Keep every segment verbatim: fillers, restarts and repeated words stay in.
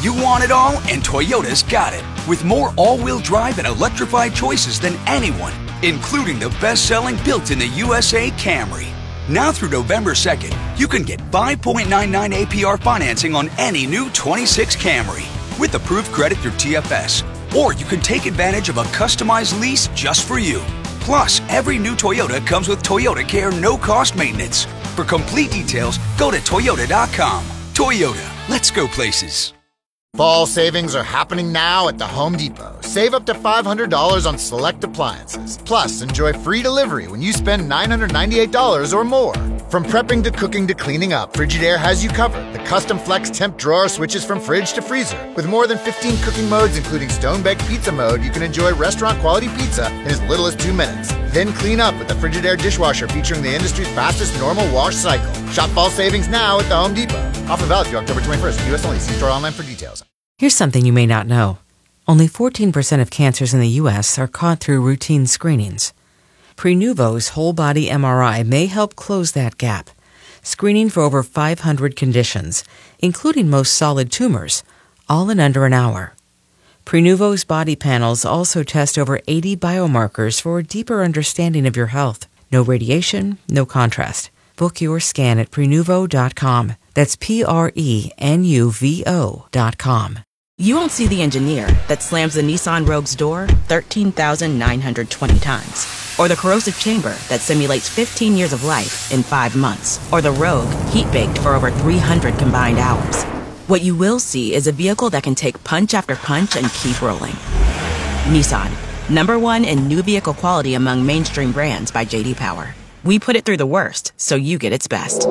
You want it all, and Toyota's got it. With more all-wheel drive and electrified choices than anyone, including the best-selling built in the U S A Camry. Now through November second, you can get five point nine nine A P R financing on any new twenty-six Camry with approved credit through T F S. Or you can take advantage of a customized lease just for you. Plus, every new Toyota comes with Toyota Care no-cost maintenance. For complete details, go to Toyota dot com. Toyota, let's go places. Fall savings are happening now at the Home Depot. Save up to five hundred dollars on select appliances. Plus, enjoy free delivery when you spend nine hundred ninety-eight dollars or more. From prepping to cooking to cleaning up, Frigidaire has you covered. The custom flex temp drawer switches from fridge to freezer. With more than fifteen cooking modes, including stone-baked pizza mode, you can enjoy restaurant-quality pizza in as little as two minutes. Then clean up with the Frigidaire dishwasher featuring the industry's fastest normal wash cycle. Shop fall savings now at the Home Depot. Offer valid through October twenty-first. U S only. See store online for details. Here's something you may not know. Only fourteen percent of cancers in the U S are caught through routine screenings. Prenuvo's whole-body M R I may help close that gap, screening for over five hundred conditions, including most solid tumors, all in under an hour. Prenuvo's body panels also test over eighty biomarkers for a deeper understanding of your health. No radiation, no contrast. Book your scan at Prenuvo dot com. That's P R E N U V O dot com. You won't see the engineer that slams the Nissan Rogue's door thirteen thousand nine hundred twenty times. Or the corrosive chamber that simulates fifteen years of life in five months. Or the Rogue heat-baked for over three hundred combined hours. What you will see is a vehicle that can take punch after punch and keep rolling. Nissan, number one in new vehicle quality among mainstream brands by J D Power. We put it through the worst, so you get its best.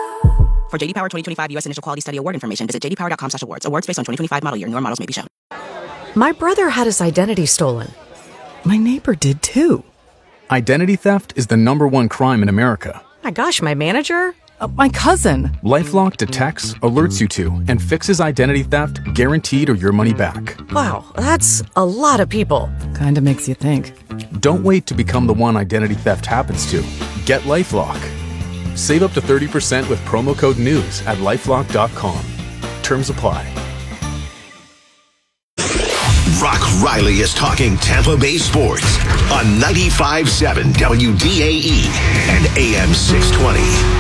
For J D Power twenty twenty-five U S Initial Quality Study Award information, visit j d power dot com slash awards. Awards based on twenty twenty-five model year. Newer models may be shown. My brother had his identity stolen. My neighbor did too. Identity theft is the number one crime in America. My gosh, my manager? Uh, my cousin. LifeLock detects, alerts you to, and fixes identity theft guaranteed or your money back. Wow, that's a lot of people. Kinda makes you think. Don't wait to become the one identity theft happens to. Get LifeLock. Save up to thirty percent with promo code NEWS at lifelock dot com. Terms apply. Rock Riley is talking Tampa Bay sports on ninety-five point seven W D A E and A M six twenty.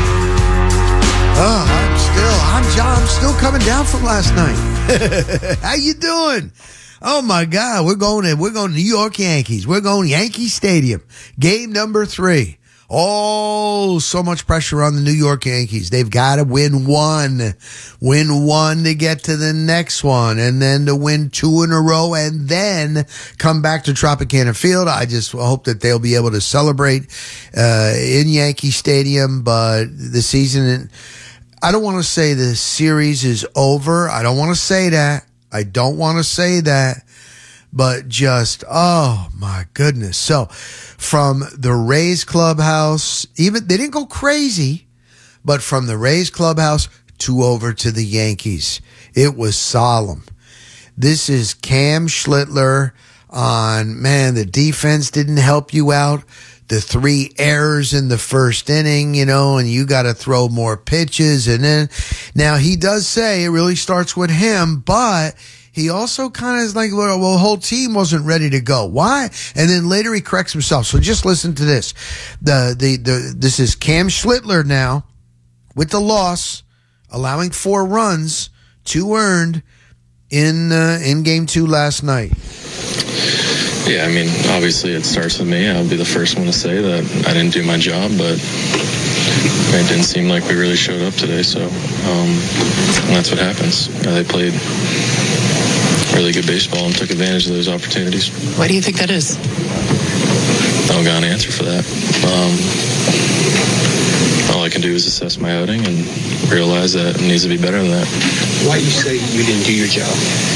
Oh, I'm still, I'm John. I'm still coming down from last night. How you doing? Oh my God, we're going to, we're going to New York Yankees. We're going to Yankee Stadium. Game number three. Oh, so much pressure on the New York Yankees. They've got to win one, win one to get to the next one, and then to win two in a row, and then come back to Tropicana Field. I just hope that they'll be able to celebrate uh, in Yankee Stadium. But the season, I don't want to say the series is over. I don't want to say that. I don't want to say that. But just, oh my goodness. So from the Rays clubhouse, even, they didn't go crazy, but from the Rays clubhouse to over to the Yankees, it was solemn. This is Cam Schlittler on, man, the defense didn't help you out. The three errors in the first inning, you know, and you got to throw more pitches. And then now he does say it really starts with him, but he also kind of is like, well, the whole team wasn't ready to go. Why? And then later he corrects himself. So just listen to this. The, the, the, this is Cam Schlittler now with the loss, allowing four runs, two earned in, uh, in game two last night. Yeah, I mean, obviously it starts with me. I'll be the first one to say that I didn't do my job, but it didn't seem like we really showed up today. So um, that's what happens. You know, they played really good baseball and took advantage of those opportunities. Why do you think that is? I don't got an answer for that. Um, all I can do is assess my outing and realize that it needs to be better than that. Why do you say you didn't do your job?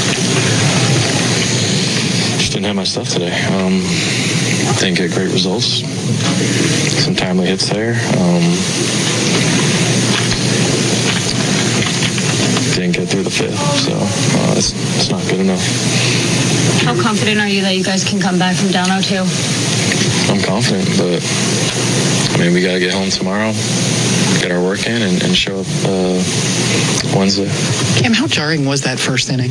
Just didn't have my stuff today. Um, didn't get great results. Some timely hits there. Um, didn't get through the fifth, so uh, it's, it's not good enough. How confident are you that you guys can come back from down oh two? I'm confident, but I mean, we got to get home tomorrow, get our work in, and, and show up uh, Wednesday. Cam, how jarring was that first inning?